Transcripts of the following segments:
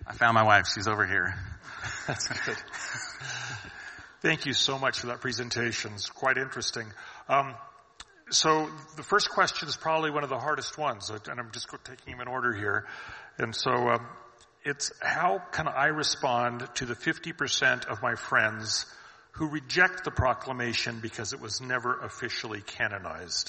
I found my wife. She's over here. That's good. Thank you so much for that presentation. It's quite interesting. So the first question is probably one of the hardest ones, and I'm just taking them in order here. And so it's how can I respond to the 50% of my friends who reject the proclamation because it was never officially canonized?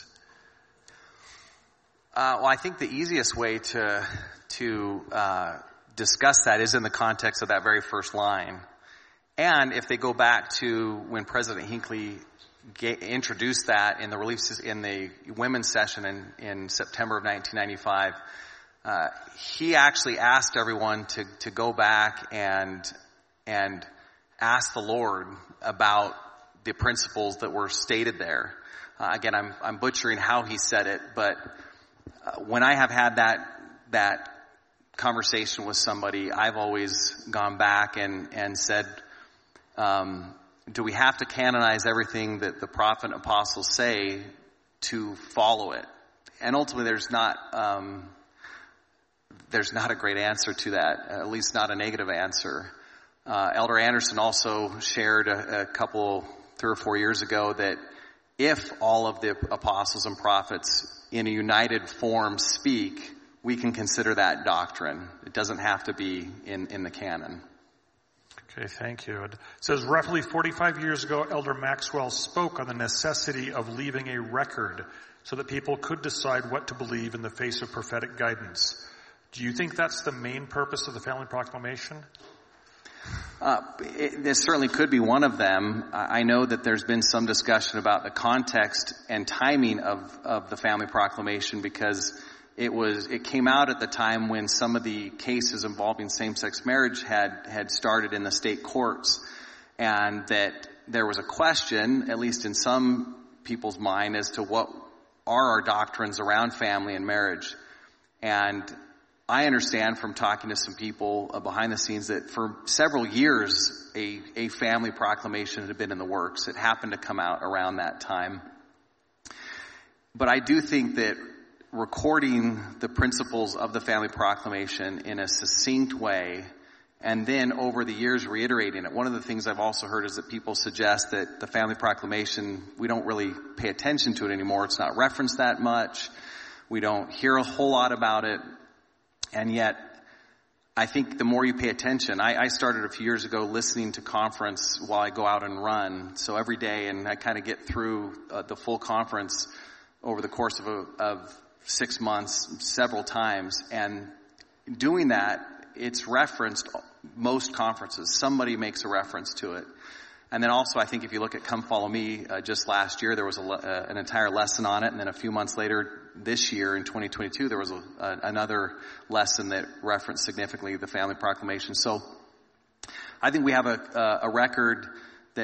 Well, I think the easiest way to discuss that is in the context of that very first line. And if they go back to when President Hinckley introduced that in the women's session in September of 1995, he actually asked everyone to go back and ask the Lord about the principles that were stated there. Again, I'm butchering how he said it, but when I have had that conversation with somebody, I've always gone back and said, do we have to canonize everything that the prophet and apostles say to follow it? And ultimately there's not a great answer to that, at least not a negative answer. Elder Anderson also shared a couple, 3 or 4 years ago, that if all of the apostles and prophets in a united form speak, we can consider that doctrine. It doesn't have to be in the canon. Okay, thank you. It says, roughly 45 years ago, Elder Maxwell spoke on the necessity of leaving a record so that people could decide what to believe in the face of prophetic guidance. Do you think that's the main purpose of the Family Proclamation? This certainly could be one of them. I know that there's been some discussion about the context and timing of the Family Proclamation, because it came out at the time when some of the cases involving same-sex marriage had started in the state courts, and that there was a question, at least in some people's mind, as to what are our doctrines around family and marriage. And I understand from talking to some people behind the scenes that for several years a family proclamation had been in the works. It happened to come out around that time. But I do think that recording the principles of the Family Proclamation in a succinct way, and then over the years reiterating it. One of the things I've also heard is that people suggest that the Family Proclamation, we don't really pay attention to it anymore. It's not referenced that much. We don't hear a whole lot about it. And yet, I think the more you pay attention, I started a few years ago listening to conference while I go out and run. So every day, and I kind of get through the full conference over the course of 6 months several times. And doing that, it's referenced most conferences. Somebody makes a reference to it. And then also, I think if you look at Come Follow Me, just last year, there was an entire lesson on it. And then a few months later, this year in 2022, there was another lesson that referenced significantly the Family Proclamation. So I think we have a record